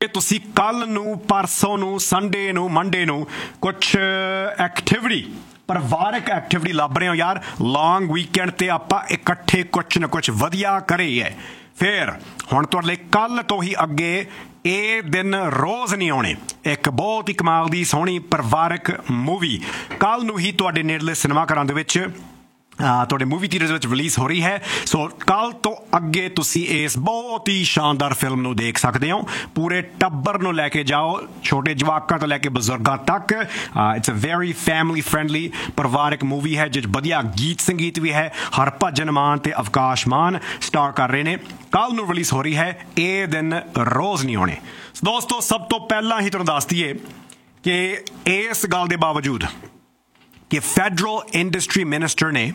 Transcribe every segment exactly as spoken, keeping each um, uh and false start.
ਕਿ ਤੁਸੀਂ ਕੱਲ ਨੂੰ ਪਰਸੋਂ ਨੂੰ ਸੰਡੇ ਨੂੰ ਮੰਡੇ ਨੂੰ ਕੁਛ ਐਕਟੀਵਿਟੀ ਪਰਿਵਾਰਕ ਐਕਟੀਵਿਟੀ ਲੱਭ ਰਹੇ ਹੋ ਯਾਰ ਲੌਂਗ ਵੀਕਐਂਡ ਤੇ ਆਪਾਂ ਇਕੱਠੇ ਕੁਛ ਨਾ ਕੁਛ ਵਧੀਆ ਕਰੀਏ ਫਿਰ ਹੁਣ ਤੁਹਾਡੇ ਲਈ ਕੱਲ ਤੋਂ ਹੀ ਅੱਗੇ ਇਹ ਦਿਨ ਰੋਜ਼ ਨਹੀਂ ਆਉਣੇ ਇੱਕ ਬਹੁਤ ਹੀ ਕਮਾਲ ਦੀ ਸੋਹਣੀ ਪਰਿਵਾਰਕ ਮੂਵੀ ਕੱਲ ਨੂੰ ਹੀ ਤੁਹਾਡੇ ਨੇੜਲੇ ਸਿਨੇਮਾ ਘਰਾਂ ਦੇ ਵਿੱਚ ਤੁਹਾਡੇ ਮੂਵੀ ਥੀਏਟਰਸ ਵਿੱਚ ਰਿਲੀਜ਼ ਹੋ ਰਹੀ ਹੈ ਸੋ ਕੱਲ ਤੋਂ ਅੱਗੇ ਤੁਸੀਂ ਇਸ ਬਹੁਤ ਹੀ ਸ਼ਾਨਦਾਰ ਫਿਲਮ ਨੂੰ ਦੇਖ ਸਕਦੇ ਹੋ ਪੂਰੇ ਟੱਬਰ ਨੂੰ ਲੈ ਕੇ ਜਾਓ ਛੋਟੇ ਜਵਾਕਾਂ ਤੋਂ ਲੈ ਕੇ ਬਜ਼ੁਰਗਾਂ ਤੱਕ it's a very family friendly ਪਰਿਵਾਰਕ ਮੂਵੀ ਹੈ ਜਿਸ ਵਧੀਆ ਗੀਤ ਸੰਗੀਤ ਵੀ ਹੈ ਹਰਭਜਨ ਮਾਨ ਤੇ ਅਵਕਾਸ਼ ਮਾਨ ਸਟਾਰ ਕਰ ਰਹੇ ਨੇ ਕੱਲ ਨੂੰ ਰਿਲੀਜ਼ ਹੋ ਰਹੀ ਹੈ ਇਹ ਦਿਨ ਰੋਜ਼ ਨਹੀਂ ਆਉਣੇ ਦੋਸਤੋ ਸਭ ਤੋਂ ਪਹਿਲਾਂ ਹੀ ਤੁਹਾਨੂੰ ਦੱਸ ਦਈਏ ਕਿ ਇਸ ਗੱਲ ਦੇ ਬਾਵਜੂਦ ਕਿ ਫੈਡਰਲ ਇੰਡਸਟਰੀ ਮਿਨਿਸਟਰ ਨੇ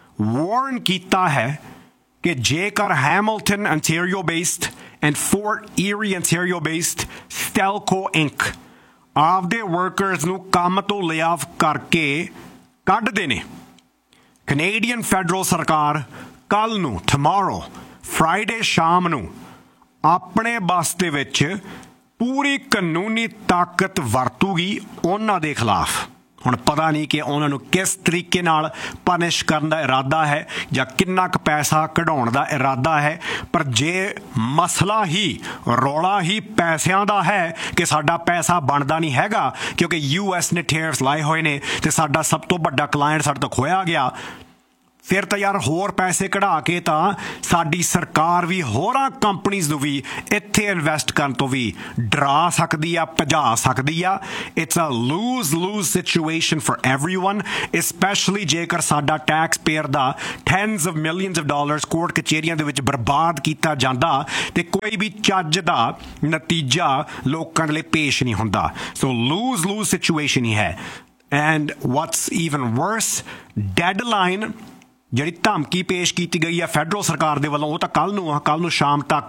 ਵਾਰਨ ਕੀਤਾ ਹੈ ਕਿ ਜੇਕਰ Hamilton Ontario based and fort ਈਰੀ Ontario based ਸਟੈਲਕੋ ink ਆਪਦੇ ਵਰਕਰਸ ਨੂੰ ਕੰਮ ਤੋਂ ਲੇ ਆਫ ਕਰਕੇ ਕੱਢਦੇ ਨੇ ਕੈਨੇਡੀਅਨ ਫੈਡਰਲ ਸਰਕਾਰ ਕੱਲ ਨੂੰ ਟਮਾਰੋ ਫਰਾਈਡੇ ਸ਼ਾਮ ਨੂੰ ਆਪਣੇ ਬਸ ਦੇ ਵਿੱਚ ਪੂਰੀ ਕਾਨੂੰਨੀ ਤਾਕਤ ਵਰਤੂਗੀ ਉਹਨਾਂ ਦੇ ਖਿਲਾਫ ਹੁਣ ਪਤਾ ਨਹੀਂ ਕਿ ਉਹਨਾਂ ਨੂੰ ਕਿਸ ਤਰੀਕੇ ਨਾਲ ਪਨਿਸ਼ ਕਰਨ ਦਾ ਇਰਾਦਾ ਹੈ ਜਾਂ ਕਿੰਨਾ ਕੁ ਪੈਸਾ ਕਢਾਉਣ ਦਾ ਇਰਾਦਾ ਹੈ ਪਰ ਜੇ ਮਸਲਾ ਹੀ ਰੌਲਾ ਹੀ ਪੈਸਿਆਂ ਦਾ ਹੈ ਕਿ ਸਾਡਾ ਪੈਸਾ ਬਣਦਾ ਨਹੀਂ ਹੈਗਾ ਕਿਉਂਕਿ ਯੂ ਐਸ ਨੇ ਟੈਰਿਫਸ ਲਾਏ ਹੋਏ ਨੇ ਅਤੇ ਸਾਡਾ ਸਭ ਤੋਂ ਵੱਡਾ ਕਲਾਇੰਟ ਸਾਡੇ ਤੋਂ ਖੋਇਆ ਗਿਆ ਫਿਰ ਤਾਂ ਯਾਰ ਹੋਰ ਪੈਸੇ ਕਢਾ ਕੇ ਤਾਂ ਸਾਡੀ ਸਰਕਾਰ ਵੀ ਹੋਰਾਂ ਕੰਪਨੀਜ਼ ਨੂੰ ਵੀ ਇੱਥੇ ਇਨਵੈਸਟ ਕਰਨ ਤੋਂ ਵੀ ਡਰਾ ਸਕਦੀ ਆ ਭਜਾ ਸਕਦੀ ਆ it's a loose loose situation for everyone specially ਜੇਕਰ ਸਾਡਾ tax payer the tens of millions of dollars court ਕਚਹਿਰੀਆਂ ਦੇ ਵਿੱਚ ਬਰਬਾਦ ਕੀਤਾ ਜਾਂਦਾ ਤੇ ਕੋਈ ਵੀ ਚੱਜ ਦਾ ਨਤੀਜਾ ਲੋਕਾਂ ਦੇ ਲਈ ਪੇਸ਼ ਨਹੀਂ ਹੁੰਦਾ ਸੋ ਲੂਜ਼ ਲੂਜ਼ ਸਿਚੁਏਸ਼ਨ ਹੀ ਹੈ and what's even verse deadline ਜਿਹੜੀ ਧਮਕੀ ਪੇਸ਼ ਕੀਤੀ ਗਈ ਹੈ ਫੈਡਰਲ ਸਰਕਾਰ ਦੇ ਵੱਲੋਂ ਉਹ ਤਾਂ ਕੱਲ੍ਹ ਨੂੰ ਆ ਕੱਲ੍ਹ ਨੂੰ ਸ਼ਾਮ ਤੱਕ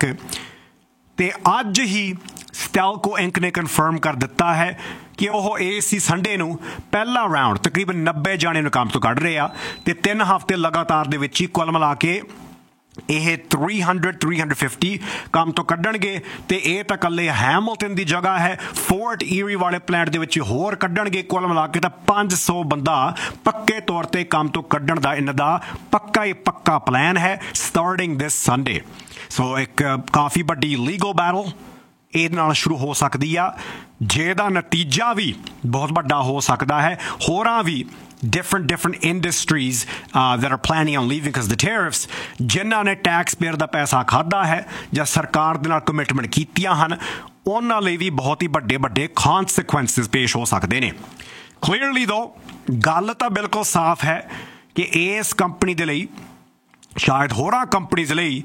ਅਤੇ ਅੱਜ ਹੀ ਸਟੈਲਕੋ ਇੰਕ ਨੇ ਕਨਫਰਮ ਕਰ ਦਿੱਤਾ ਹੈ ਕਿ ਉਹ ਇਸ ਹੀ ਸੰਡੇ ਨੂੰ ਪਹਿਲਾ ਰਾਊਂਡ ਤਕਰੀਬਨ ਨੱਬੇ ਜਾਣੇ ਨੂੰ ਕੰਮ ਤੋਂ ਕੱਢ ਰਹੇ ਆ ਅਤੇ ਤਿੰਨ ਹਫ਼ਤੇ ਲਗਾਤਾਰ ਦੇ ਵਿੱਚ ਹੀ ਕੁੱਲ ਮਿਲਾ ਕੇ ਇਹ three hundred three hundred fifty ਕੰਮ ਤੋਂ ਕੱਢਣਗੇ ਅਤੇ ਇਹ ਤਾਂ ਇਕੱਲੇ ਹੈਮਿਲਟਨ ਦੀ ਜਗ੍ਹਾ ਹੈ ਫੋਰਟ ਈਰੀ ਵਾਲੇ ਪਲਾਂਟ ਦੇ ਵਿੱਚ ਹੋਰ ਕੱਢਣਗੇ ਕੁੱਲ ਮਿਲਾ ਕੇ ਤਾਂ ਪੰਜ ਸੌ ਬੰਦਾ ਪੱਕੇ ਤੌਰ 'ਤੇ ਕੰਮ ਤੋਂ ਕੱਢਣ ਦਾ ਇਹਨਾਂ ਦਾ ਪੱਕਾ ਹੀ ਪੱਕਾ ਪਲਾਨ ਹੈ ਸਟਾਰਟਿੰਗ ਦਿਸ ਸੰਡੇ ਸੋ ਇੱਕ ਕਾਫੀ ਵੱਡੀ ਲੀਗਲ ਬੈਟਲ ਇਹਦੇ ਨਾਲ ਸ਼ੁਰੂ ਹੋ ਸਕਦੀ ਆ ਜਿਹਦਾ ਨਤੀਜਾ ਵੀ ਬਹੁਤ ਵੱਡਾ ਹੋ ਸਕਦਾ ਹੈ ਹੋਰਾਂ ਵੀ different different industries uh, that are planning on leaving because of the tariffs ਜਿਨ੍ਹਾਂ ਨੇ ਟੈਕਸ ਪੇਅਰ ਦਾ ਪੈਸਾ ਖਾਧਾ ਹੈ ਜਾਂ ਸਰਕਾਰ ਦੇ ਨਾਲ ਕਮਿਟਮੈਂਟ ਕੀਤੀਆਂ ਹਨ ਉਹਨਾਂ ਲਈ ਵੀ ਬਹੁਤ ਹੀ ਵੱਡੇ ਵੱਡੇ consequences ਪੇਸ਼ ਹੋ ਸਕਦੇ ਨੇ ਕਲੀਅਰਲੀ ਦੋ ਗੱਲ ਤਾਂ ਬਿਲਕੁਲ ਸਾਫ਼ ਹੈ ਕਿ ਇਸ ਕੰਪਨੀ ਦੇ ਲਈ ਸ਼ਾਇਦ ਹੋਰਾਂ ਕੰਪਨੀਜ਼ ਲਈ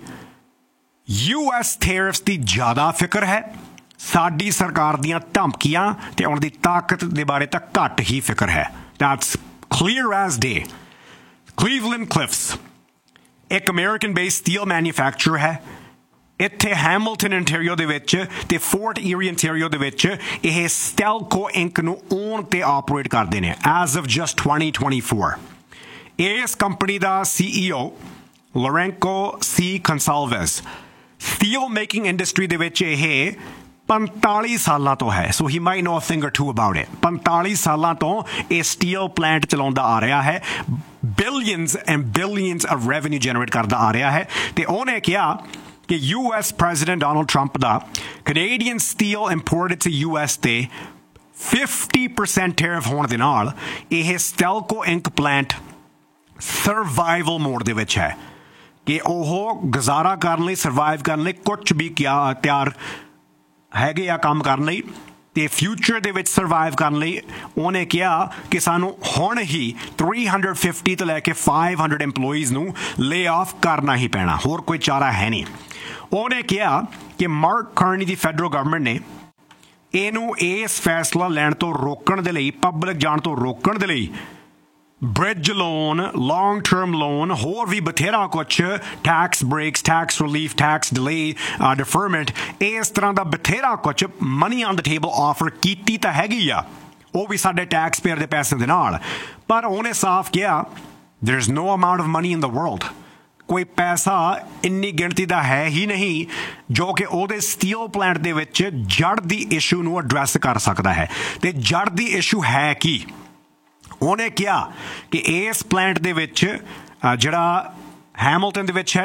ਯੂ ਐਸ ਟੈਰਿਫਸ ਦੀ ਜ਼ਿਆਦਾ ਫਿਕਰ ਹੈ ਸਾਡੀ ਸਰਕਾਰ ਦੀਆਂ ਧਮਕੀਆਂ ਅਤੇ ਉਹਨਾਂ ਦੀ ਤਾਕਤ ਦੇ ਬਾਰੇ ਤਾਂ ਘੱਟ ਹੀ ਫਿਕਰ ਹੈ that's clear as day Cleveland Cliffs ਇੱਕ ਅਮਰੀਕਨ ਬੇਸਡ ਸਟੀਲ ਮੈਨੂਫੈਕਚਰ ਹੈ ਇੱਥੇ ਹੈਮਿਲਟਨ ਅੰਟੈਰੀਓ ਦੇ ਵਿੱਚ ਅਤੇ ਫੋਰਟ ਈਰੀ ਅੰਟੈਰੀਓ ਦੇ ਵਿੱਚ ਇਹ ਸਟੈਲਕੋ ਇੰਕ ਨੂੰ ਓਨ ਤੇ ਆਪਰੇਟ ਕਰਦੇ ਨੇ as of just twenty twenty-four ਇਸ ਕੰਪਨੀ ਦਾ ਸੀ ਈ ਓ ਲੋਰੈਂਕੋ ਸੀ ਕੰਸਾਲਵੇਸ ਸਟੀਲ ਮੇਕਿੰਗ ਇੰਡਸਟਰੀ ਦੇ ਵਿੱਚ ਇਹ ਪੰਤਾਲੀ ਸਾਲਾਂ ਤੋਂ ਹੈ ਸੋ ਹੀ ਮਾਈ ਨੋ thing or two about it ਪੰਤਾਲੀ ਸਾਲਾਂ ਤੋਂ ਇਹ ਸਟੀਲ ਪਲਾਂਟ ਚਲਾਉਂਦਾ ਆ ਰਿਹਾ ਹੈ billions and billions of revenue generate ਕਰਦਾ ਆ ਰਿਹਾ ਹੈ ਅਤੇ ਉਹਨੇ ਕਿਹਾ ਕਿ U S president Donald Trump the Canadian steel imported to U S 'ਤੇ fifty percent ਟੈਰਿਫ ਹੋਣ ਦੇ ਨਾਲ ਇਹ ਸਟੈਲਕੋ ਇੰਕ ਪਲਾਂਟ ਸਰਵਾਈਵਲ ਮੋਡ ਦੇ ਵਿੱਚ ਹੈ ਕਿ ਉਹ ਗੁਜ਼ਾਰਾ ਕਰਨ ਲਈ ਸਰਵਾਈਵ ਕਰਨ ਲਈ ਕੁਛ ਵੀ ਕਿਆ ਤਿਆਰ ਹੈਗੇ ਆ ਕੰਮ ਕਰਨ ਲਈ ਅਤੇ ਫਿਊਚਰ ਦੇ ਵਿੱਚ ਸਰਵਾਈਵ ਕਰਨ ਲਈ ਉਹਨੇ ਕਿਹਾ ਕਿ ਸਾਨੂੰ ਹੁਣ ਹੀ three hundred fifty ਤੋਂ ਲੈ ਕੇ five hundred ਇੰਪਲੋਈਜ਼ ਨੂੰ ਲੇ ਆਫ ਕਰਨਾ ਹੀ ਪੈਣਾ ਹੋਰ ਕੋਈ ਚਾਰਾ ਹੈ ਨਹੀਂ ਉਹਨੇ ਕਿਹਾ ਕਿ ਮਾਰਕ ਕਾਰਨੀ ਦੀ ਫੈਡਰਲ ਗਵਰਨਮੈਂਟ ਨੇ ਇਹਨੂੰ ਇਸ ਫੈਸਲਾ ਲੈਣ ਤੋਂ ਰੋਕਣ ਦੇ ਲਈ ਪਬਲਿਕ ਜਾਣ ਤੋਂ ਰੋਕਣ ਦੇ ਲਈ bridge loan long term loan ਹੋਰ ਵੀ ਬਥੇਰਾ ਕੁਛ tax brakes tax relief tax delay ਡਿਫਰਮੈਂਟ ਇਸ ਤਰ੍ਹਾਂ ਦਾ ਬਥੇਰਾ ਕੁਛ money on the table offer ਕੀਤੀ ਤਾਂ ਹੈਗੀ ਆ ਉਹ ਵੀ ਸਾਡੇ ਟੈਕਸ ਪੇਅਰ ਦੇ ਪੈਸੇ ਦੇ ਨਾਲ ਪਰ ਉਹਨੇ ਸਾਫ਼ ਕਿਹਾ there is no amount of money in the world ਕੋਈ ਪੈਸਾ ਇੰਨੀ ਗਿਣਤੀ ਦਾ ਹੈ ਹੀ ਨਹੀਂ ਜੋ ਕਿ ਉਹਦੇ ਸਟੀਲ ਪਲਾਂਟ ਦੇ ਵਿੱਚ ਜੜ ਦੀ ਇਸ਼ੂ ਨੂੰ ਐਡਰੈਸ ਕਰ ਸਕਦਾ ਹੈ। ਤੇ ਜੜ ਦੀ ਇਸ਼ੂ ਹੈ ਕੀ? ਉਹਨੇ ਕਿਹਾ ਕਿ ਇਸ ਪਲਾਂਟ ਦੇ ਵਿੱਚ ਜਿਹੜਾ ਹੈਮਿਲਟਨ ਦੇ ਵਿੱਚ ਹੈ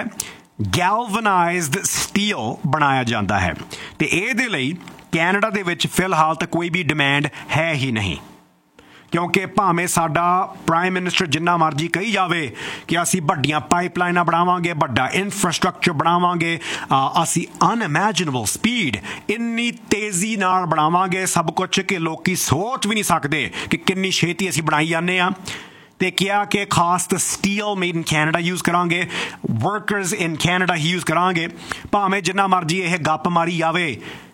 ਗੈਲਵਨਾਈਜ਼ਡ ਸਟੀਲ ਬਣਾਇਆ ਜਾਂਦਾ ਹੈ ਤੇ ਇਹਦੇ ਲਈ ਕੈਨੇਡਾ ਦੇ ਵਿੱਚ ਫਿਲਹਾਲ ਤਾਂ ਕੋਈ ਵੀ ਡਿਮਾਂਡ ਹੈ ਹੀ ਨਹੀਂ, ਕਿਉਂਕਿ ਭਾਵੇਂ ਸਾਡਾ ਪ੍ਰਾਈਮ ਮਿਨਿਸਟਰ ਜਿੰਨਾ ਮਰਜ਼ੀ ਕਹੀ ਜਾਵੇ ਕਿ ਅਸੀਂ ਵੱਡੀਆਂ ਪਾਈਪਲਾਈਨਾਂ ਬਣਾਵਾਂਗੇ, ਵੱਡਾ ਇਨਫਰਾਸਟ੍ਰਕਚਰ ਬਣਾਵਾਂਗੇ, ਅਸੀਂ ਅਨਇਮੈਜਿਨੇਬਲ ਸਪੀਡ ਇੰਨੀ ਤੇਜ਼ੀ ਨਾਲ ਬਣਾਵਾਂਗੇ ਸਭ ਕੁਝ ਕਿ ਲੋਕੀ ਸੋਚ ਵੀ ਨਹੀਂ ਸਕਦੇ ਕਿ ਕਿੰਨੀ ਛੇਤੀ ਅਸੀਂ ਬਣਾਈ ਜਾਂਦੇ ਹਾਂ। ਤੇ ਕਿਹਾ ਕਿ ਖਾਸ ਤਾਂ steel made in Canada use ਕਰਾਂਗੇ, workers in Canada he use ਕਰਾਂਗੇ। ਭਾਵੇਂ ਜਿੰਨਾ ਮਰਜ਼ੀ ਇਹ ਗੱਪ ਮਾਰੀ ਜਾਵੇ,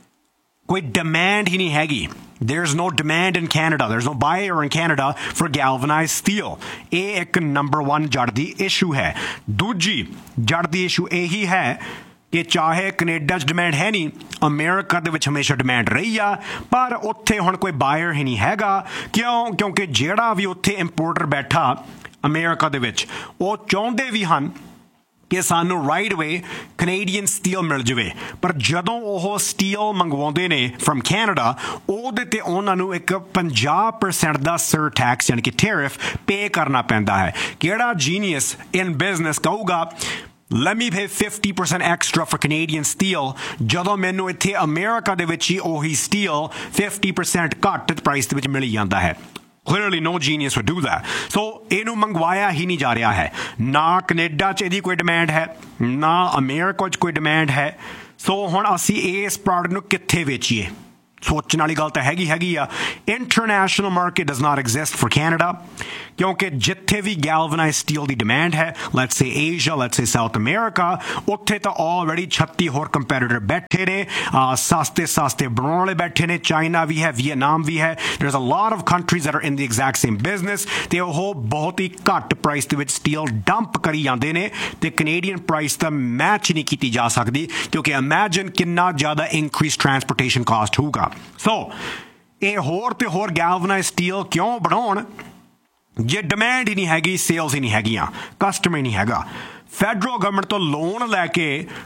ਕੋਈ ਡਿਮਾਂਡ ਹੀ ਨਹੀਂ ਹੈਗੀ। There's no demand in Canada. There's no buyer in Canada for galvanized steel. ਇਹ ਇੱਕ ਨੰਬਰ ਵਨ ਜੜ ਦੀ ਇਸ਼ੂ ਹੈ। ਦੂਜੀ ਜੜ ਦੀ ਇਸ਼ੂ ਇਹੀ ਹੈ ਕਿ ਚਾਹੇ ਕੈਨੇਡਾ 'ਚ ਡਿਮਾਂਡ ਹੈ ਨਹੀਂ, ਅਮਰੀਕਾ ਦੇ ਵਿੱਚ ਹਮੇਸ਼ਾ ਡਿਮਾਂਡ ਰਹੀ ਆ, ਪਰ ਉੱਥੇ ਹੁਣ ਕੋਈ ਬਾਇਰ ਹੀ ਨਹੀਂ ਹੈਗਾ। ਕਿਉਂ? ਕਿਉਂਕਿ ਜਿਹੜਾ ਵੀ ਉੱਥੇ ਇੰਪੋਰਟਰ ਬੈਠਾ ਅਮਰੀਕਾ ਦੇ ਵਿੱਚ, ਉਹ ਚਾਹੁੰਦੇ ਵੀ ਹਨ ਕਿ ਸਾਨੂੰ ਰਾਈਟ ਵੇ ਕੈਨੇਡੀਅਨ ਸਟੀਲ ਮਿਲ ਜਾਵੇ, ਪਰ ਜਦੋਂ ਉਹ ਸਟੀਲ ਮੰਗਵਾਉਂਦੇ ਨੇ ਫਰਮ ਕੈਨੇਡਾ, ਉਹਦੇ 'ਤੇ ਉਹਨਾਂ ਨੂੰ ਇੱਕ ਪੰਜਾਹ ਪਰਸੈਂਟ ਦਾ ਸਰ ਟੈਕਸ ਯਾਨੀ ਕਿ ਟੈਰਿਫ ਪੇ ਕਰਨਾ ਪੈਂਦਾ ਹੈ। ਕਿਹੜਾ ਜੀਨੀਅਸ ਇਨ ਬਿਜ਼ਨਸ ਕਹੂਗਾ let me pay fifty percent extra for Canadian steel ਜਦੋਂ ਮੈਨੂੰ ਇੱਥੇ ਅਮਰੀਕਾ ਦੇ ਵਿੱਚ ਹੀ ਉਹੀ ਸਟੀਲ fifty percent ਘੱਟ ਪ੍ਰਾਈਸ ਦੇ ਵਿੱਚ ਮਿਲ ਜਾਂਦਾ ਹੈ? Clearly no genius would do that. So ਇਹਨੂੰ ਮੰਗਵਾਇਆ ਹੀ ਨਹੀਂ ਜਾ ਰਿਹਾ ਹੈ। ਨਾ ਕੈਨੇਡਾ 'ਚ ਇਹਦੀ ਕੋਈ ਡਿਮਾਂਡ ਹੈ, ਨਾ ਅਮਰੀਕਾ 'ਚ ਕੋਈ ਡਿਮਾਂਡ ਹੈ। ਸੋ ਹੁਣ ਅਸੀਂ ਇਸ ਪ੍ਰੋਡਕਟ ਨੂੰ ਕਿੱਥੇ ਵੇਚੀਏ? ਸੋਚਣ ਵਾਲੀ ਗੱਲ ਤਾਂ ਹੈਗੀ ਹੈਗੀ ਆ। International market does not exist for Canada, ਕਿਉਂਕਿ ਜਿੱਥੇ ਵੀ ਗੈਲਵਨਾਈਜ਼ਡ ਸਟੀਲ ਦੀ ਡਿਮਾਂਡ ਹੈ, let's say Asia, let's say south America, ਉੱਥੇ ਤਾਂ ਆਲਰੇਡੀ ਛੱਤੀ ਹੋਰ ਕੰਪੀਟੀਟਰ ਬੈਠੇ ਨੇ, ਸਸਤੇ ਸਸਤੇ ਬਣਾਉਣ ਵਾਲੇ ਬੈਠੇ ਨੇ। ਚਾਈਨਾ ਵੀ ਹੈ, ਵੀਅਤਨਾਮ ਵੀ ਹੈ। There is a lot of countries that are in the exact same business, ਤੇ ਉਹ ਬਹੁਤ ਹੀ ਘੱਟ ਪ੍ਰਾਈਸ ਦੇ ਵਿੱਚ ਸਟੀਲ ਡੰਪ ਕਰੀ ਜਾਂਦੇ ਨੇ ਤੇ ਕੈਨੇਡੀਅਨ ਪ੍ਰਾਈਸ ਤਾਂ ਮੈਚ ਨਹੀਂ ਕੀਤੀ ਜਾ ਸਕਦੀ, ਕਿਉਂਕਿ ਇਮੈਜਿਨ ਕਿੰਨਾ ਜ਼ਿਆਦਾ ਇਨਕਰੀਜ਼ ਟਰਾਂਸਪੋਰਟੇਸ਼ਨ ਕਾਸਟ ਹੋਊਗਾ। ਸੋ ਇਹ ਹੋਰ ਤੇ ਹੋਰ ਗੈਲਵਨਾਈਜ਼ਡ ਸਟੀਲ ਕਿਉਂ ਬਣਾਉਣ ਜੇ ਡਿਮਾਂਡ ਹੀ ਨਹੀਂ ਹੈਗੀ, ਸੇਲਸ ਹੀ ਨਹੀਂ ਹੈਗੀਆਂ, ਕਸਟਮਰ ਹੀ ਨਹੀਂ ਹੈਗਾ। ਫੈਡਰਲ ਗਵਰਨਮੈਂਟ ਤੋਂ ਲੋਨ ਲੈ ਕੇ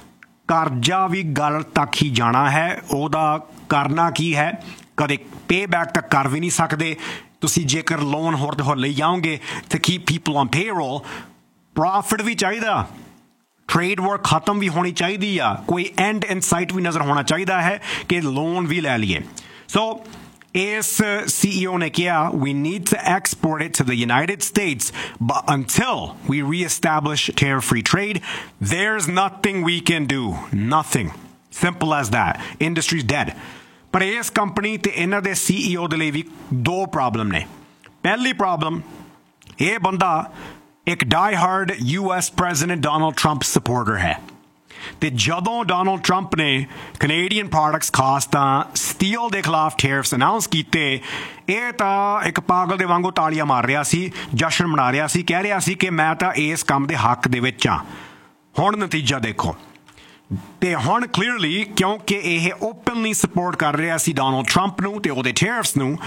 ਕਰਜ਼ਾ ਵੀ ਗੱਲ ਤੱਕ ਹੀ ਜਾਣਾ ਹੈ। ਉਹਦਾ ਕਰਨਾ ਕੀ ਹੈ? ਕਦੇ ਪੇ ਬੈਕ ਤੱਕ ਕਰ ਵੀ ਨਹੀਂ ਸਕਦੇ ਤੁਸੀਂ ਜੇਕਰ ਲੋਨ ਹੋਰ ਤੇ ਹੋਰ ਲਈ ਜਾਓਗੇ to keep people on payroll। Profit ਵੀ ਚਾਹੀਦਾ, ਟ੍ਰੇਡ ਵਾਰ ਖਤਮ ਵੀ ਹੋਣੀ ਚਾਹੀਦੀ ਆ, ਕੋਈ ਐਂਡ ਇਨ ਸਾਈਟ ਵੀ ਨਜ਼ਰ ਹੋਣਾ ਚਾਹੀਦਾ ਹੈ ਕਿ ਲੋਨ ਵੀ ਲੈ ਲਈਏ। ਸੋ ਇਸ C E O ਨੇ ਕਿਹਾ we need to export it to the United States, but until we reestablish tariff-free trade, there's nothing we can do. Nothing. Simple as that. Industry's dead. ਪਰ ਇਸ ਕੰਪਨੀ ਤੇ ਇਹਨਾਂ ਦੇ C E O ਦੇ ਲਈ ਵੀ ਦੋ ਪ੍ਰੋਬਲਮ ਨੇ। ਪਹਿਲੀ ਪ੍ਰੋਬਲਮ, ਇਹ ਬੰਦਾ ਇੱਕ ਡਾਈ hard U S president Donald Trump supporter ਹੈ, ਤੇ ਜਦੋਂ ਡੋਨਲਡ ਟਰੰਪ ਨੇ ਕੈਨੇਡੀਅਨ ਪ੍ਰੋਡਕਟਸ ਖਾਸ ਤਾਂ ਸਟੀਲ ਦੇ ਖਿਲਾਫ ਟੈਰਿਫਸ ਅਨਾਊਂਸ ਕੀਤੇ, ਇਹ ਤਾਂ ਇੱਕ ਪਾਗਲ ਦੇ ਵਾਂਗੂ ਤਾਲੀਆਂ ਮਾਰ ਰਿਹਾ ਸੀ, ਜਸ਼ਨ ਮਨਾ ਰਿਹਾ ਸੀ, ਕਹਿ ਰਿਹਾ ਸੀ ਕਿ ਮੈਂ ਤਾਂ ਇਸ ਕੰਮ ਦੇ ਹੱਕ ਦੇ ਵਿੱਚ ਹਾਂ। ਹੁਣ ਨਤੀਜਾ ਦੇਖੋ। ਤੇ ਹੁਣ ਕਲੀਅਰਲੀ ਕਿਉਂਕਿ ਇਹ ਓਪਨਲੀ ਸਪੋਰਟ ਕਰ ਰਿਹਾ ਸੀ ਡੋਨਲਡ ਟਰੰਪ ਨੂੰ ਤੇ ਉਹਦੇ ਟੈਰਿਫਸ ਨੂੰ,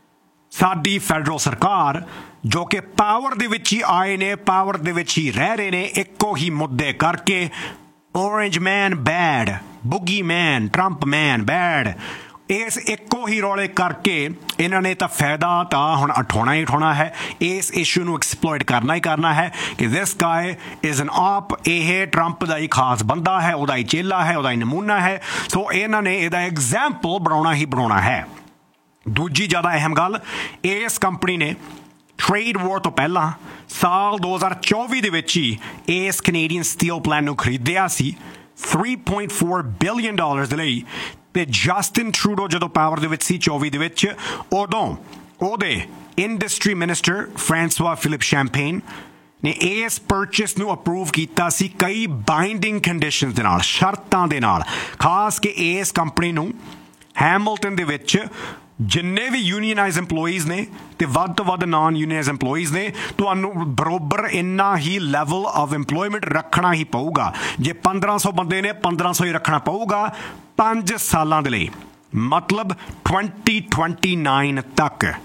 ਸਾਡੀ ਫੈਡਰਲ ਸਰਕਾਰ ਜੋ ਕਿ ਪਾਵਰ ਦੇ ਵਿੱਚ ਹੀ ਆਏ ਨੇ, ਪਾਵਰ ਦੇ ਵਿੱਚ ਹੀ ਰਹਿ ਰਹੇ ਨੇ, ਇੱਕੋ ਹੀ ਮੁੱਦੇ ਕਰਕੇ orange man bad, boogie man, Trump man bad, ਇਸ ਇੱਕੋ ਹੀ ਰੌਲੇ ਕਰਕੇ ਇਹਨਾਂ ਨੇ ਤਾਂ ਫਾਇਦਾ ਤਾਂ ਹੁਣ ਉਠਾਉਣਾ ਹੀ ਉਠਾਉਣਾ ਹੈ। ਇਸ ਇਸ਼ੂ ਨੂੰ ਐਕਸਪਲੋਇਟ ਕਰਨਾ ਹੀ ਕਰਨਾ ਹੈ ਕਿ ਦਿਸ ਗਾਏ ਇਜ਼ ਐਨ ਆਪ, ਇਹ ਟਰੰਪ ਦਾ ਹੀ ਖਾਸ ਬੰਦਾ ਹੈ, ਉਹਦਾ ਹੀ ਚੇਲਾ ਹੈ, ਉਹਦਾ ਹੀ ਨਮੂਨਾ ਹੈ। ਸੋ ਇਹਨਾਂ ਨੇ ਇਹਦਾ ਐਗਜ਼ਾਮਪਲ ਬਣਾਉਣਾ ਹੀ ਬਣਾਉਣਾ ਹੈ। ਦੂਜੀ ਜ਼ਿਆਦਾ ਅਹਿਮ ਗੱਲ, ਇਸ ਕੰਪਨੀ ਨੇ ਟ੍ਰੇਡ ਵਾਰ ਤੋਂ ਪਹਿਲਾਂ ਸਾਲ ਦੋ ਹਜ਼ਾਰ ਚੌਵੀ ਦੇ ਵਿੱਚ ਹੀ ਇਸ ਕੈਨੇਡੀਅਨ ਸਟੀਲ ਪਲਾਂਟ ਨੂੰ ਖਰੀਦਿਆ ਸੀ three point four billion dollars ਦੇ ਲਈ। ਤੇ ਜਸਟਿਨ ਟਰੂਡੋ ਜਦੋਂ ਪਾਵਰ ਦੇ ਵਿੱਚ ਸੀ ਚੌਵੀ ਦੇ ਵਿੱਚ, ਉਦੋਂ ਉਹਦੇ ਇੰਡਸਟਰੀ ਮਿਨਿਸਟਰ ਫ੍ਰਾਂਸਵਾ ਫਿਲਿਪ ਸ਼ੈਂਪੇਨ ਨੇ ਇਸ ਪਰਚੇਸ ਨੂੰ ਅਪਰੂਵ ਕੀਤਾ ਸੀ ਕਈ ਬਾਈਂਡਿੰਗ ਕੰਡੀਸ਼ਨਸ ਦੇ ਨਾਲ, ਸ਼ਰਤਾਂ ਦੇ ਨਾਲ, ਖਾਸ ਕਿ ਇਸ ਕੰਪਨੀ ਨੂੰ ਹੈਮਿਲਟਨ ਦੇ ਵਿੱਚ ਜਿੰਨੇ ਵੀ ਯੂਨੀਅਨਾਈਜ਼ ਇੰਪਲੋਈਜ਼ ਨੇ ਤੇ ਵੱਧ ਤੋਂ ਵੱਧ ਨਾਨ ਯੂਨੀਅਨਾਈਜ਼ ਇੰਪਲੋਈਜ਼ ਨੇ, ਤੁਹਾਨੂੰ ਬਰੋਬਰ ਇੰਨਾ ਹੀ ਲੈਵਲ ਆਫ ਇੰਪਲੋਇਮੈਂਟ ਰੱਖਣਾ ਹੀ ਪਊਗਾ। ਜੇ ਪੰਦਰਾਂ ਸੌ ਬੰਦੇ ਨੇ, ਪੰਦਰਾਂ ਸੌ ਹੀ ਰੱਖਣਾ ਪਊਗਾ ਪੰਜ ਸਾਲਾਂ ਦੇ ਲਈ, ਮਤਲਬ twenty twenty-nine ਤੱਕ।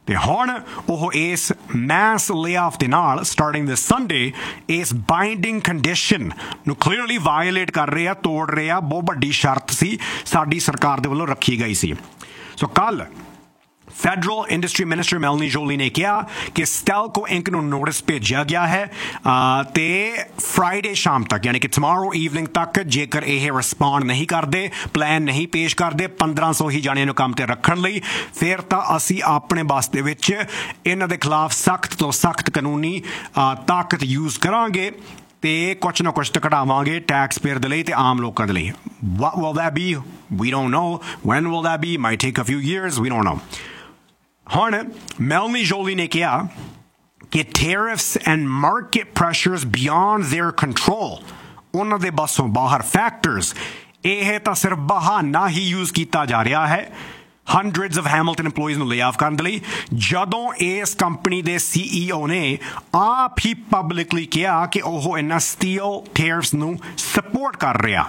ਤੇ ਹੁਣ ਉਹ ਇਸ ਮੈਸ ਲੇਆਫ ਦੇ ਨਾਲ ਸਟਾਰਟਿੰਗ ਦਿਸ ਸੰਡੇ ਇਸ ਬਾਈਂਡਿੰਗ ਕੰਡੀਸ਼ਨ ਨੂੰ ਕਲੀਅਰਲੀ ਵਾਇਓਲੇਟ ਕਰ ਰਹੇ ਆ, ਤੋੜ ਰਹੇ ਆ। ਬਹੁਤ ਵੱਡੀ ਸ਼ਰਤ ਸੀ ਸਾਡੀ ਸਰਕਾਰ ਦੇ ਵੱਲੋਂ ਰੱਖੀ ਗਈ ਸੀ। ਸੋ ਕੱਲ ਫੈਡਰਲ ਇੰਡਸਟਰੀ ਮਿਨਿਸਟਰ ਮੈਲਨੀ ਜੋਲੀ ਨੇ ਕਿਹਾ ਕਿ ਸਟੈਲਕੋ ਇੰਕ ਨੂੰ ਨੋਟਿਸ ਭੇਜਿਆ ਗਿਆ ਹੈ ਤੇ ਫਰਾਈਡੇ ਸ਼ਾਮ ਤੱਕ ਯਾਨੀ ਕਿ ਟਮਾਰੋ ਈਵਨਿੰਗ ਤੱਕ ਜੇਕਰ ਇਹ ਰਿਸਪੌਂਡ ਨਹੀਂ ਕਰਦੇ, ਪਲਾਨ ਨਹੀਂ ਪੇਸ਼ ਕਰਦੇ ਪੰਦਰਾਂ ਸੌ ਹੀ ਜਾਣਿਆਂ ਨੂੰ ਕੰਮ ਤੇ ਰੱਖਣ ਲਈ, ਫਿਰ ਤਾਂ ਅਸੀਂ ਆਪਣੇ ਬਸ ਦੇ ਵਿੱਚ ਇਹਨਾਂ ਦੇ ਖਿਲਾਫ ਸਖਤ ਤੋਂ ਸਖਤ ਕਾਨੂੰਨੀ ਤਾਕਤ ਯੂਜ਼ ਕਰਾਂਗੇ ਤੇ ਕੁਛ ਨਾ ਕੁਛ ਤਾਂ ਘਟਾਵਾਂਗੇ ਟੈਕਸ ਪੇਅਰ ਦੇ ਲਈ ਤੇ ਆਮ ਲੋਕਾਂ ਦੇ ਲਈ। What will that be? We don't know. When will that be? Might take a few years. We don't know. ਹੁਣ ਮੈਲਨੀ ਜੋਲੀ ਨੇ ਕਿਹਾ ਕਿ tariffs and market pressures beyond there control, ਉਹਨਾਂ ਦੇ ਬਸੋਂ ਬਾਹਰ ਫੈਕਟਰਸ, ਇਹ ਤਾਂ ਸਿਰਫ ਬਹਾਨਾ ਹੀ ਯੂਜ਼ ਕੀਤਾ ਜਾ ਰਿਹਾ ਹੈ ਹੰਡਰਡਸ ਆਫ ਹੈਮਿਲਟਨ ਇੰਪਲੋਈਜ਼ ਨੂੰ ਲੇ ਆਫ ਕਰਨ ਦੇ ਲਈ, ਜਦੋਂ ਇਸ ਕੰਪਨੀ ਦੇ ਸੀ ਈ ਓ ਨੇ ਆਪ ਹੀ ਪਬਲਿਕਲੀ ਕਿਹਾ ਕਿ ਉਹ ਇਹਨਾਂ ਸਟੀਲ ਟੈਰਿਫਸ ਨੂੰ ਸਪੋਰਟ ਕਰ ਰਿਹਾ।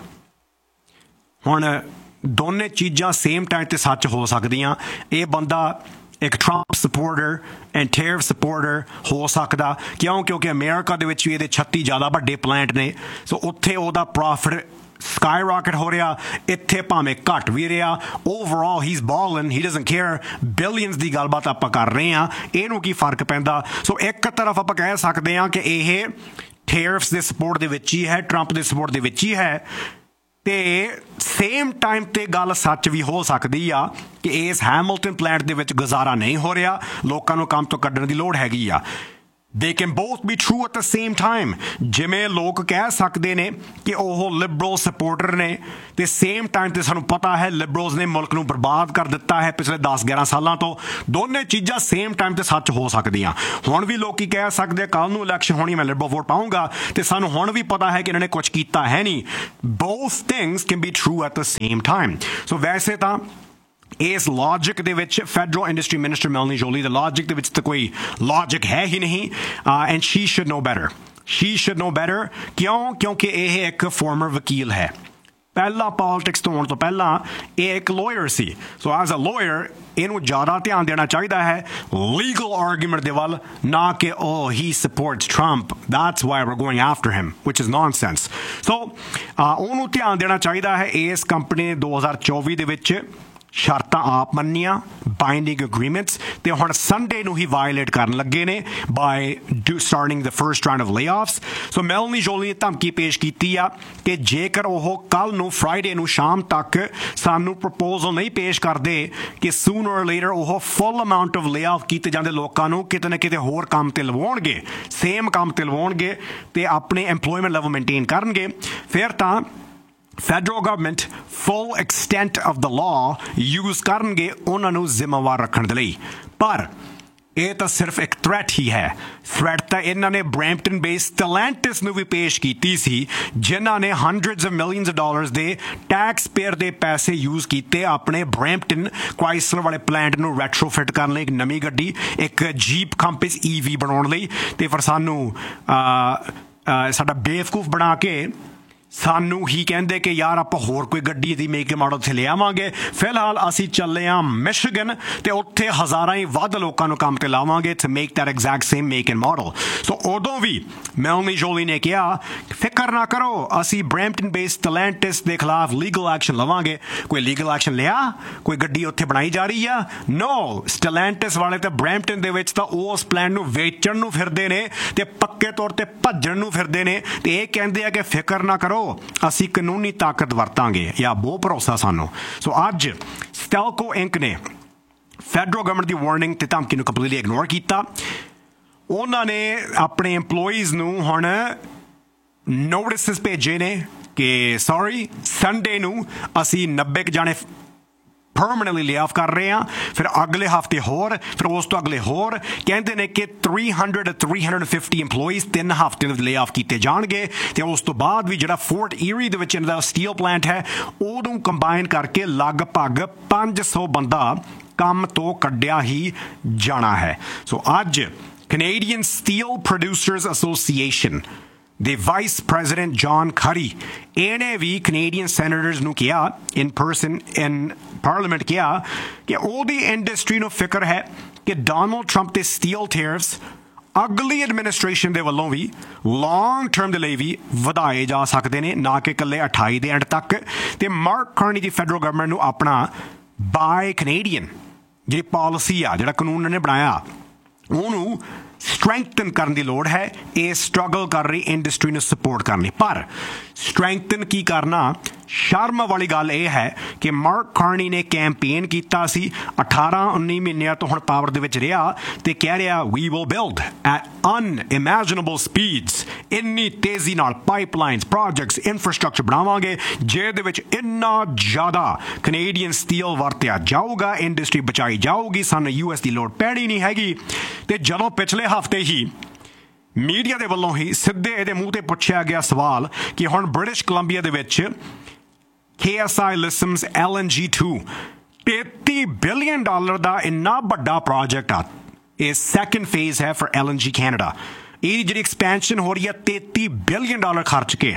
ਹੁਣ ਦੋਨੇ ਚੀਜ਼ਾਂ ਸੇਮ ਟਾਈਮ ਤੇ ਸੱਚ ਹੋ ਸਕਦੀਆਂ। ਇਹ ਬੰਦਾ ਇੱਕ Trump supporter and tariff supporter ਹੋ ਸਕਦਾ, ਕਿਉਂ? ਕਿਉਂਕਿ ਅਮਰੀਕਾ ਦੇ ਵਿੱਚ ਵੀ ਇਹਦੇ ਛੱਤੀ ਜ਼ਿਆਦਾ ਵੱਡੇ ਪਲਾਂਟ ਨੇ, ਸੋ ਉੱਥੇ ਉਹਦਾ ਪ੍ਰੋਫਿਟ ਸਕਾਈ ਰਾਕਟ ਹੋ ਰਿਹਾ, ਇੱਥੇ ਭਾਵੇਂ ਘੱਟ ਵੀ ਰਿਹਾ। Overall he is bowling, he doesn't care. Billions ਦੀ ਗੱਲਬਾਤ ਆਪਾਂ ਕਰ ਰਹੇ ਹਾਂ, ਇਹਨੂੰ ਕੀ ਫਰਕ ਪੈਂਦਾ? ਸੋ ਇੱਕ ਤਰਫ ਆਪਾਂ ਕਹਿ ਸਕਦੇ ਹਾਂ ਕਿ ਇਹ ਟੈਰਿਫਸ ਦੇ ਸਪੋਰਟ ਦੇ ਵਿੱਚ ਹੀ ਹੈ, ਟਰੰਪ ਦੇ ਸਪੋਰਟ ਦੇ ਵਿੱਚ ਹੀ ਹੈ, ਤੇ ਸੇਮ ਟਾਈਮ ਤੇ ਗੱਲ ਸੱਚ ਵੀ ਹੋ ਸਕਦੀ ਆ ਕਿ ਇਸ ਹੈਮਿਲਟਨ ਪਲਾਂਟ ਦੇ ਵਿੱਚ ਗੁਜ਼ਾਰਾ ਨਹੀਂ ਹੋ ਰਿਹਾ, ਲੋਕਾਂ ਨੂੰ ਕੰਮ ਤੋਂ ਕੱਢਣ ਦੀ ਲੋੜ ਹੈਗੀ ਆ। They can both be true at the same time. ਜਿਵੇਂ ਲੋਕ ਕਹਿ ਸਕਦੇ ਨੇ ਕਿ ਉਹ ਲਿਬਰਲ ਸਪੋਰਟਰ ਨੇ ਤੇ ਸੇਮ ਟਾਈਮ ਤੇ ਸਾਨੂੰ ਪਤਾ ਹੈ ਲਿਬਰਲਸ ਨੇ ਮੁਲਕ ਨੂੰ ਬਰਬਾਦ ਕਰ ਦਿੱਤਾ ਹੈ ਪਿਛਲੇ ਦਸ ਗਿਆਰਾਂ ਸਾਲਾਂ ਤੋਂ। ਦੋਨੇ ਚੀਜ਼ਾਂ ਸੇਮ ਟਾਈਮ ਤੇ ਸੱਚ ਹੋ ਸਕਦੀਆਂ। ਹੁਣ ਵੀ ਲੋਕੀ ਕਹਿ ਸਕਦੇ ਕੱਲ ਨੂੰ ਇਲੈਕਸ਼ਨ ਹੋਣੀ, ਮੈਂ ਲਿਬਰਲ ਵੋਟ ਪਾਊਂਗਾ, ਤੇ ਸਾਨੂੰ ਹੁਣ ਵੀ ਪਤਾ ਹੈ ਕਿ ਇਹਨਾਂ ਨੇ ਕੁਝ ਕੀਤਾ ਹੈ ਨਹੀਂ। Both things can be true at the same time. ਸੋ ਵੈਸੇ ਤਾਂ ਇਸ ਲੌਜਿਕ ਦੇ ਵਿੱਚ ਫੈਡਰਲ ਇੰਡਸਟਰੀ ਮਿਨਿਸਟਰ ਮੈਲਨੀ ਜੋਲੀ ਦੇ ਲੌਜਿਕ ਦੇ ਵਿੱਚ ਤਾਂ ਕੋਈ ਲੌਜਿਕ ਹੈ ਹੀ ਨਹੀਂ, and she should no better. Shri should no better ਕਿਉਂ? ਕਿਉਂਕਿ ਇਹ ਇੱਕ ਫਾਰਮਰ ਵਕੀਲ ਹੈ। ਪਹਿਲਾਂ ਪੋਲਿਟਿਕਸ ਤੋਂ ਆਉਣ ਤੋਂ ਪਹਿਲਾਂ ਇਹ ਇੱਕ lawyer C. So as a lawyer ਇਹਨੂੰ ਜ਼ਿਆਦਾ ਧਿਆਨ ਦੇਣਾ ਚਾਹੀਦਾ ਹੈ ਲੀਗਲ ਆਰਗੂਮੈਂਟ ਦੇ ਵੱਲ, ਨਾ ਕਿ ਓ ਹੀ sports Trump, that's why ਵੀ're going after him, which is nonsense. ਸੋ ਉਹਨੂੰ ਧਿਆਨ ਦੇਣਾ ਚਾਹੀਦਾ ਹੈ। ਇਸ ਕੰਪਨੀ ਨੇ ਦੋ ਹਜ਼ਾਰ ਚੌਵੀ ਦੇ ਵਿੱਚ ਸ਼ਰਤਾਂ ਆਪ ਮੰਨੀਆਂ, ਬਾਈਂਡਿੰਗ ਅਗਰੀਮੈਂਟਸ, ਤੇ ਹੁਣ ਸੰਡੇ ਨੂੰ ਹੀ ਵਾਇਓਲੇਟ ਕਰਨ ਲੱਗੇ ਨੇ ਬਾਈ do starting the first round of ਲੇਆਫਸ। So ਮੈਲਨੀ Jolie ਨੇ ਧਮਕੀ ਪੇਸ਼ ਕੀਤੀ ਆ ਕਿ ਜੇਕਰ ਉਹ ਕੱਲ ਨੂੰ ਫਰਾਈਡੇ ਨੂੰ ਸ਼ਾਮ ਤੱਕ ਸਾਨੂੰ ਪ੍ਰਪੋਜ਼ਲ ਨਹੀਂ ਪੇਸ਼ ਕਰਦੇ ਕਿ ਸੂਨਰ ਔਰ ਲੇਟਰ ਉਹ ਫੁੱਲ ਅਮਾਊਂਟ ਆਫ ਲੇਆਫ ਕੀਤੇ ਜਾਂਦੇ ਲੋਕਾਂ ਨੂੰ ਕਿਤੇ ਨਾ ਕਿਤੇ ਹੋਰ ਕੰਮ ਤੇ ਲਵਾਉਣਗੇ, ਸੇਮ ਕੰਮ ਤੇ ਲਵਾਉਣਗੇ ਤੇ ਆਪਣੇ ਐਮਪਲੋਇਮੈਂਟ ਲੈਵਲ ਮੇਨਟੇਨ ਕਰਨਗੇ, ਫਿਰ ਤਾਂ federal government full extent of the law use ਕਰਨਗੇ ਉਹਨਾਂ ਨੂੰ ਜ਼ਿੰਮੇਵਾਰ ਰੱਖਣ ਦੇ ਲਈ। ਪਰ ਇਹ ਤਾਂ ਸਿਰਫ ਇੱਕ ਥ੍ਰੈਟ ਹੀ ਹੈ। ਥ੍ਰੈਟ ਤਾਂ ਇਹਨਾਂ ਨੇ ਬਰੈਂਪਟਨ ਬੇਸਡ ਸਟੈਲੈਂਟਿਸ ਨੂੰ ਵੀ ਪੇਸ਼ ਕੀਤੀ ਸੀ, ਜਿਨ੍ਹਾਂ ਨੇ hundreds of millions of dollars ਦੇ ਟੈਕਸ ਪੇਅਰ ਦੇ ਪੈਸੇ ਯੂਜ਼ ਕੀਤੇ ਆਪਣੇ ਬਰੈਂਪਟਨ ਕੁਆਈਸਲਰ ਵਾਲੇ ਪਲਾਂਟ ਨੂੰ ਰੈਟਰੋਫਿਟ ਕਰਨ ਲਈ, ਇੱਕ ਨਵੀਂ ਗੱਡੀ, ਇੱਕ ਜੀਪ ਕੰਪਸ ਈ ਵੀ ਬਣਾਉਣ ਲਈ, ਤੇ ਫਿਰ ਸਾਨੂੰ ਸਾਡਾ ਬੇਵਕੂਫ ਬਣਾ ਕੇ ਸਾਨੂੰ ਹੀ ਕਹਿੰਦੇ ਕਿ ਯਾਰ ਆਪਾਂ ਹੋਰ ਕੋਈ ਗੱਡੀ ਦੀ ਮੇਕ ਮਾਡਲ ਉੱਥੇ ਲੈ ਆਵਾਂਗੇ। ਫਿਲਹਾਲ ਅਸੀਂ ਚੱਲੇ ਹਾਂ ਮਿਸ਼ੀਗਨ ਤੇ ਉੱਥੇ ਹਜ਼ਾਰਾਂ ਹੀ ਵੱਧ ਲੋਕਾਂ ਨੂੰ ਕੰਮ ਤੇ ਲਾਵਾਂਗੇ to make that exact same make and model. ਸੋ ਉਦੋਂ ਵੀ ਮੈਲਨੀ ਜੋਲੀ ਨੇ ਕਿਹਾ ਫਿਕਰ ਨਾ ਕਰੋ, ਅਸੀਂ ਬਰੈਂਪਟਨ ਬੇਸਡ ਸਟੈਲੈਂਟਿਸ ਦੇ ਖਿਲਾਫ ਲੀਗਲ ਐਕਸ਼ਨ ਲਵਾਂਗੇ। ਕੋਈ ਲੀਗਲ ਐਕਸ਼ਨ ਲਿਆ? ਕੋਈ ਗੱਡੀ ਉੱਥੇ ਬਣਾਈ ਜਾ ਰਹੀ ਆ? ਨੋ। ਸਟੈਲੈਂਟਿਸ ਵਾਲੇ ਤਾਂ ਬਰੈਂਪਟਨ ਦੇ ਵਿੱਚ ਤਾਂ ਉਸ ਪਲਾਨ ਨੂੰ ਵੇਚਣ ਨੂੰ ਫਿਰਦੇ ਨੇ ਤੇ ਪੱਕੇ ਤੌਰ ਤੇ ਭੱਜਣ ਨੂੰ ਫਿਰਦੇ ਨੇ, ਤੇ ਇਹ ਕਹਿੰਦੇ ਆ ਕਿ ਫਿਕਰ ਨਾ ਕਰੋ, ਅਸੀਂ ਕਾਨੂੰਨੀ ਤਾਕਤ ਵਰਤਾਂਗੇ, ਜਾਂ ਬਹੁਤ ਭਰੋਸਾ ਸਾਨੂੰ। ਸੋ ਅੱਜ ਸਟੈਲਕੋ ਇੰਕ ਨੇ ਫੈਡਰਲ ਗਵਰਨਮੈਂਟ ਦੀ ਵਾਰਨਿੰਗ ਤੇ ਧਮਕੀ ਨੂੰ ਕੰਪਲੀਟਲੀ ਇਗਨੋਰ ਕੀਤਾ। ਉਹਨਾਂ ਨੇ ਆਪਣੇ EMPLOYEES ਨੂੰ ਹੁਣ ਨੋਟਿਸਸ ਭੇਜੇ ਨੇ ਕਿ ਸੌਰੀ ਸੰਡੇ ਨੂੰ ਅਸੀਂ ਨੱਬੇ ਕੁ ਜਾਣੇ ਪਰਮਾਨੈਂਟਲੀ ਲੇ ਆਫ ਕਰ ਰਹੇ ਹਾਂ, ਫਿਰ ਅਗਲੇ ਹਫ਼ਤੇ ਹੋਰ, ਫਿਰ ਉਸ ਤੋਂ ਅਗਲੇ ਹੋਰ। ਕਹਿੰਦੇ ਨੇ ਕਿ three hundred to three hundred fifty EMPLOYEES ਤਿੰਨ ਹਫ਼ਤੇ ਦੇ ਲੇ ਆਫ ਕੀਤੇ ਜਾਣਗੇ, ਤੇ ਉਸ ਤੋਂ ਬਾਅਦ ਵੀ ਜਿਹੜਾ ਫੋਰਟ ਈਰੀ ਦੇ ਵਿੱਚ ਇਹਨਾਂ ਦਾ ਸਟੀਲ ਪਲਾਂਟ ਹੈ ਉਹਨੂੰ ਕੰਬਾਈਨ ਕਰਕੇ ਲਗਭਗ ਪੰਜ ਸੌ ਬੰਦਾ ਕੰਮ ਤੋਂ ਕੱਢਿਆ ਹੀ ਜਾਣਾ ਹੈ। ਸੋ ਅੱਜ ਕੈਨੇਡੀਅਨ ਸਟੀਲ ਪ੍ਰੋਡਿਊਸਰਸ ਐਸੋਸੀਏਸ਼ਨ ਦੇ ਵਾਈਸ ਪ੍ਰੈਜ਼ੀਡੈਂਟ ਜੌਨ ਖਰੀ ਇਹਨੇ ਵੀ ਕੈਨੇਡੀਅਨ ਸੈਨੇਟਰਸ ਨੂੰ ਕਿਹਾ ਇਨ ਪਰਸਨ ਇਨ ਪਾਰਲੀਮੈਂਟ ਕਿਹਾ ਕਿ ਉਹਦੀ ਇੰਡਸਟਰੀ ਨੂੰ ਫਿਕਰ ਹੈ ਕਿ ਡੋਨਲਡ ਟਰੰਪ ਦੇ ਸਟੀਲ ਟੈਰਿਫਸ ਅਗਲੀ ਐਡਮਿਨਿਸਟ੍ਰੇਸ਼ਨ ਦੇ ਵੱਲੋਂ ਵੀ ਲੌਂਗ ਟਰਮ ਦੇ ਲਈ ਵੀ ਵਧਾਏ ਜਾ ਸਕਦੇ ਨੇ, ਨਾ ਕਿ ਇਕੱਲੇ ਅਠਾਈ ਦੇ ਐਂਡ ਤੱਕ। ਅਤੇ ਮਾਰਕ ਕਾਰਨੀ ਦੀ ਫੈਡਰਲ ਗਵਰਨਮੈਂਟ ਨੂੰ ਆਪਣਾ ਬਾਏ ਕੈਨੇਡੀਅਨ ਜਿਹੜੀ ਪਾਲਿਸੀ ਆ, ਜਿਹੜਾ ਕਾਨੂੰਨ ਨੇ ਬਣਾਇਆ, ਉਹਨੂੰ ਸਟਰੈਂਥਨ ਕਰਨ ਦੀ ਲੋੜ ਹੈ ਇਹ ਸਟਰਗਲ ਕਰ ਰਹੀ ਇੰਡਸਟਰੀ ਨੂੰ ਸਪੋਰਟ ਕਰਨ ਲਈ। ਪਰ ਸਟਰੈਂਥਨ ਕੀ ਕਰਨਾ, ਸ਼ਰਮ ਵਾਲੀ ਗੱਲ ਇਹ ਹੈ ਕਿ ਮਾਰਕ ਕਾਰਨੀ ਨੇ ਕੈਂਪੇਨ ਕੀਤਾ ਸੀ, ਅਠਾਰਾਂ ਉੱਨੀ ਮਹੀਨਿਆਂ ਤੋਂ ਹੁਣ ਪਾਵਰ ਦੇ ਵਿੱਚ ਰਿਹਾ ਅਤੇ ਕਹਿ ਰਿਹਾ we will build at ਅਨਇਮੈਜਨੇਬਲ speeds, ਇੰਨੀ ਤੇਜ਼ੀ ਨਾਲ ਪਾਈਪਲਾਈਨਸ, ਪ੍ਰੋਜੈਕਟਸ, ਇਨਫਰਾਸਟਰਕਚਰ ਬਣਾਵਾਂਗੇ ਜਿਹਦੇ ਵਿੱਚ ਇੰਨਾ ਜ਼ਿਆਦਾ ਕੈਨੇਡੀਅਨ ਸਟੀਲ ਵਰਤਿਆ ਜਾਊਗਾ, ਇੰਡਸਟਰੀ ਬਚਾਈ ਜਾਊਗੀ, ਸਾਨੂੰ ਯੂ ਐਸ ਦੀ ਲੋੜ ਪੈਣੀ ਨਹੀਂ ਹੈਗੀ। ਅਤੇ ਜਦੋਂ ਪਿਛਲੇ ਹਫ਼ਤੇ ਹੀ ਮੀਡੀਆ ਦੇ ਵੱਲੋਂ ਹੀ ਸਿੱਧੇ ਇਹਦੇ ਮੂੰਹ 'ਤੇ ਪੁੱਛਿਆ ਗਿਆ ਸਵਾਲ ਕਿ ਹੁਣ ਬ੍ਰਿਟਿਸ਼ ਕੋਲੰਬੀਆ ਦੇ ਵਿੱਚ K S I ਲਿਸਮਸ L N ਜੀ ਟੂ ਤੇਤੀ ਬਿਲੀਅਨ ਡਾਲਰ ਦਾ ਇੰਨਾ ਵੱਡਾ ਪ੍ਰੋਜੈਕਟ ਆ, ਇਹ ਸੈਕਿੰਡ ਫੇਜ਼ ਹੈ ਫॉर ਐਲ ਐਨ ਜੀ ਕੈਨੇਡਾ। ਇਹਦੀ ਜਿਹੜੀ ਐਕਸਪੈਂਸ਼ਨ ਹੋ ਰਹੀ ਹੈ ਤੇਤੀ ਬਿਲੀਅਨ ਡਾਲਰ ਖਰਚ ਕੇ,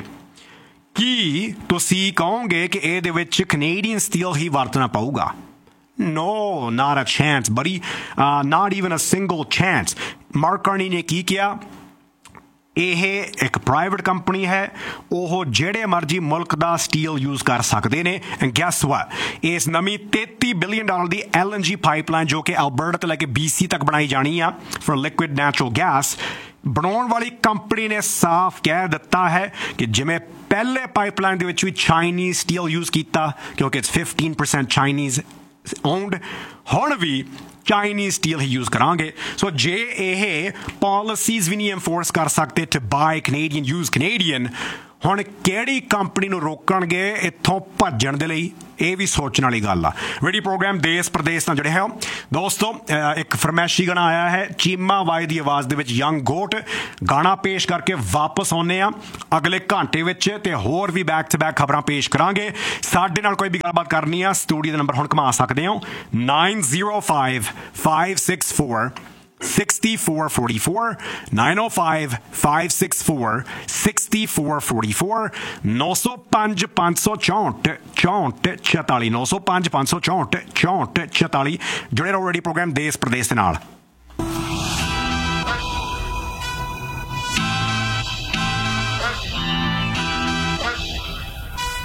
ਕੀ ਤੁਸੀਂ ਕਹੋਗੇ ਕਿ ਇਹਦੇ ਵਿੱਚ ਕੈਨੇਡੀਅਨ ਸਟੀਲ ਹੀ ਵਰਤਣਾ ਪਊਗਾ? No, not a chance, buddy. Uh, not even a single chance. Mark Carney ਨੇ ਕੀ ਕਿਹਾ, ਇਹ ਇੱਕ ਪ੍ਰਾਈਵੇਟ ਕੰਪਨੀ ਹੈ, ਉਹ ਜਿਹੜੇ ਮਰਜ਼ੀ ਮੁਲਕ ਦਾ ਸਟੀਲ ਯੂਜ਼ ਕਰ ਸਕਦੇ ਨੇ। ਐਂਡ ਗੈਸ ਵਾਟ, ਇਸ ਨਵੀਂ ਤੇਤੀ ਬਿਲੀਅਨ ਡਾਲਰ ਦੀ ਐਲ ਐਨ ਜੀ ਪਾਈਪਲਾਈਨ ਜੋ ਕਿ ਐਲਬਰਟਾ ਤੋਂ ਲੈ ਕੇ ਬੀ ਸੀ ਤੱਕ ਬਣਾਈ ਜਾਣੀ ਆ ਫॉर ਲਿਕੁਇਡ ਨੈਚੁਰਲ ਗੈਸ, ਬਣਾਉਣ ਵਾਲੀ ਕੰਪਨੀ ਨੇ ਸਾਫ਼ ਕਹਿ ਦਿੱਤਾ ਹੈ ਕਿ ਜਿਵੇਂ ਪਹਿਲੇ ਪਾਈਪਲਾਈਨ ਦੇ ਵਿੱਚ ਵੀ ਚਾਈਨੀਜ਼ ਸਟੀਲ ਯੂਜ਼ ਕੀਤਾ ਕਿਉਂਕਿ it's fifteen percent Chinese owned, ਹੁਣ ਵੀ ਚਾਈਨੀਜ਼ ਸਟੀਲ ਹੀ ਯੂਜ਼ ਕਰਾਂਗੇ। ਸੋ ਜੇ ਇਹ ਪਾਲਿਸੀਜ਼ ਵੀ ਨਹੀਂ ਐਨਫੋਰਸ ਕਰ ਸਕਦੇ to bye Canadian, use Canadian, ਹੁਣ ਕਿਹੜੀ ਕੰਪਨੀ ਨੂੰ ਰੋਕਣਗੇ ਇੱਥੋਂ ਭੱਜਣ ਦੇ ਲਈ? ਇਹ ਵੀ ਸੋਚਣ ਵਾਲੀ ਗੱਲ ਆ। ਵੀਡੀਓ ਪ੍ਰੋਗਰਾਮ ਦੇਸ਼ ਪ੍ਰਦੇਸ਼ ਨਾਲ ਜੁੜੇ ਹੋ ਦੋਸਤੋ, ਇੱਕ ਫਰਮੈਸ਼ੀ ਗਾਣਾ ਆਇਆ ਹੈ ਚੀਮਾ ਬਾਈ ਦੀ ਆਵਾਜ਼ ਦੇ ਵਿੱਚ, ਯੰਗ ਗੋਟ ਗਾਣਾ ਪੇਸ਼ ਕਰਕੇ ਵਾਪਸ ਆਉਂਦੇ ਆ ਅਗਲੇ ਘੰਟੇ ਵਿੱਚ, ਤੇ ਹੋਰ ਵੀ ਬੈਕ ਟੂ ਬੈਕ ਖਬਰਾਂ ਪੇਸ਼ ਕਰਾਂਗੇ। ਸਾਡੇ ਨਾਲ ਕੋਈ ਵੀ ਗੱਲਬਾਤ ਕਰਨੀ ਆ, ਸਟੂਡੀਓ ਦਾ ਨੰਬਰ ਹੁਣ ਘੁਮਾ ਸਕਦੇ ਹੋ nine zero five five six four sixty four forty four, nine ਓ five five six four sixty four forty four, ਨੌ ਸੌ ਪੰਜ ਪੰਜ ਸੌ ਚੌਂਹਠ ਚੌਂਹਠ ਛਤਾਲੀ, ਨੌ ਸੌ ਪੰਜ ਪੰਜ ਸੌ ਚੌਂਹਠ ਚੌਂਹਠ ਛਤਾਲੀ। ਜੁੜੇ ਰਹੋ ਰੇਡੀਓ ਪ੍ਰੋਗਰਾਮ ਦੇਸ਼ ਪ੍ਰਦੇਸ਼ ਦੇ ਨਾਲ।